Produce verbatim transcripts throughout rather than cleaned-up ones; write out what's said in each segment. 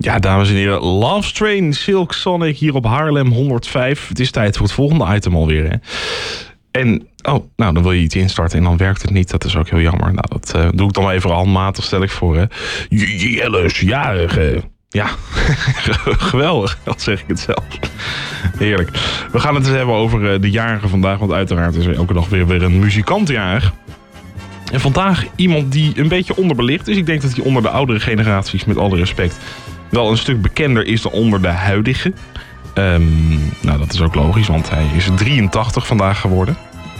Ja, dames en heren, Love Train, Silk Sonic hier op Haarlem honderdvijf. Het is tijd voor het volgende item alweer, hè. En, oh, nou, dan wil je iets instarten en dan werkt het niet. Dat is ook heel jammer. Nou, dat uh, doe ik dan even handmatig, stel ik voor, hè. Jelle's jarige. Ja, geweldig, dat zeg ik het zelf. Heerlijk. We gaan het eens hebben over de jarigen vandaag, want uiteraard is er elke dag weer, weer een muzikant jarig. En vandaag iemand die een beetje onderbelicht is. Ik denk dat hij onder de oudere generaties, met alle respect, wel een stuk bekender is dan onder de huidige. Um, nou, dat is ook logisch, want hij is drieëntachtig vandaag geworden.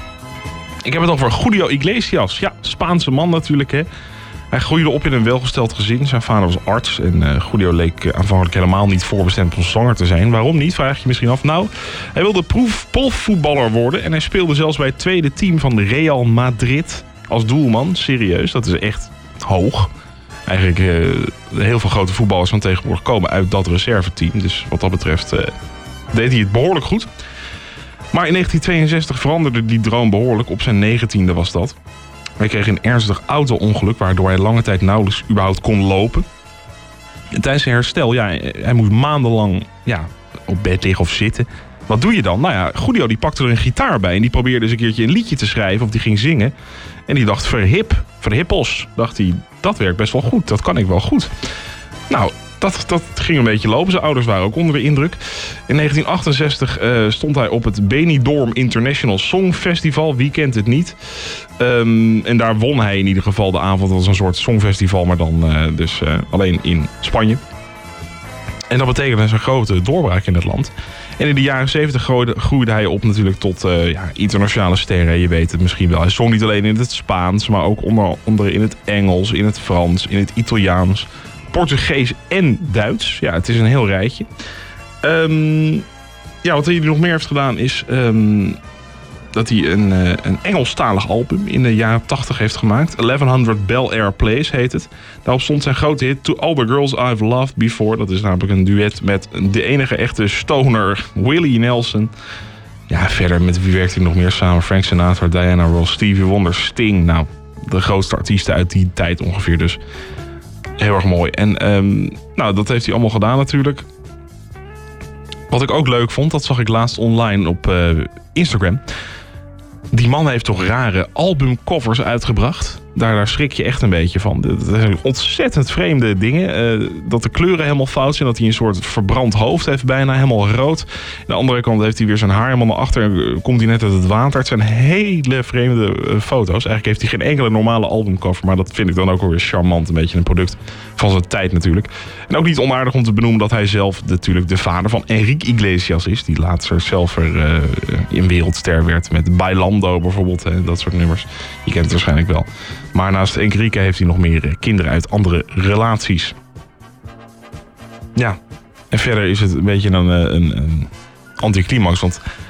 Ik heb het over Julio Iglesias. Ja, Spaanse man natuurlijk, hè. Hij groeide op in een welgesteld gezin. Zijn vader was arts en uh, Julio leek uh, aanvankelijk helemaal niet voorbestemd om zanger te zijn. Waarom niet, vraag je misschien af. Nou, hij wilde proef, profvoetballer worden en hij speelde zelfs bij het tweede team van de Real Madrid als doelman. Serieus, dat is echt hoog. Eigenlijk uh, heel veel grote voetballers van tegenwoordig komen uit dat reserveteam. Dus wat dat betreft uh, deed hij het behoorlijk goed. Maar in negentien tweeënzestig veranderde die droom behoorlijk. Op zijn negentiende was dat. Hij kreeg een ernstig auto-ongeluk, waardoor hij lange tijd nauwelijks überhaupt kon lopen. En tijdens zijn herstel, ja, hij moest maandenlang ja, op bed liggen of zitten. Wat doe je dan? Nou ja, Julio die pakte er een gitaar bij en die probeerde eens een keertje een liedje te schrijven of die ging zingen. En die dacht, verhip, verhippels, dacht hij, dat werkt best wel goed, dat kan ik wel goed. Nou, dat, dat ging een beetje lopen. Zijn ouders waren ook onder de indruk. In negentien achtenzestig uh, stond hij op het Benidorm International Songfestival. Wie kent het niet? Um, en daar won hij in ieder geval de avond. Dat was een soort songfestival, maar dan uh, dus uh, alleen in Spanje. En dat betekende zijn grote doorbraak in het land. En in de jaren zeventig groeide, groeide hij op natuurlijk tot uh, ja, internationale sterren. Je weet het misschien wel. Hij zong niet alleen in het Spaans, maar ook onder andere in het Engels, in het Frans, in het Italiaans, Portugees en Duits. Ja, het is een heel rijtje. Um, ja, wat hij nog meer heeft gedaan is um, dat hij een, uh, een Engelstalig album in de jaren tachtig heeft gemaakt. elfhonderd Bel Air Place heet het. Daarop stond zijn grote hit To All The Girls I've Loved Before. Dat is namelijk een duet met de enige echte stoner Willie Nelson. Ja, verder met wie werkt hij nog meer samen? Frank Sinatra, Diana Ross, Stevie Wonder, Sting. Nou, de grootste artiesten uit die tijd ongeveer dus. Heel erg mooi. En um, nou, dat heeft hij allemaal gedaan natuurlijk. Wat ik ook leuk vond, dat zag ik laatst online op uh, Instagram. Die man heeft toch rare albumcovers uitgebracht. Daar, daar schrik je echt een beetje van. Dat zijn ontzettend vreemde dingen. Uh, dat de kleuren helemaal fout zijn. Dat hij een soort verbrand hoofd heeft, bijna helemaal rood. Aan de andere kant heeft hij weer zijn haar helemaal naar achter. Komt hij net uit het water. Het zijn hele vreemde uh, foto's. Eigenlijk heeft hij geen enkele normale albumcover. Maar dat vind ik dan ook weer charmant. Een beetje een product van zijn tijd natuurlijk. En ook niet onaardig om te benoemen dat hij zelf natuurlijk de vader van Enrique Iglesias is. Die later zelf er uh, in wereldster werd. Met Bailando bijvoorbeeld. Hè, dat soort nummers. Je kent het waarschijnlijk wel. Maar naast Enrique heeft hij nog meer kinderen uit andere relaties. Ja, en verder is het een beetje een, een, een anticlimax. Want